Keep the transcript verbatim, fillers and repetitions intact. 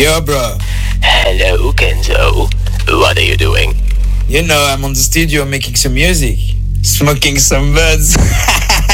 Yo, bro. Hello, Kenzo. What are you doing? You know, I'm on the studio making some music, smoking some buds.